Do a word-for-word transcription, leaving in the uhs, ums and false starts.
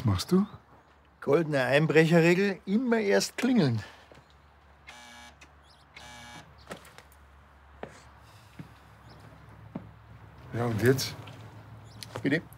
machst du? Goldene Einbrecherregel, immer erst klingeln. Ja, und jetzt? Bitte?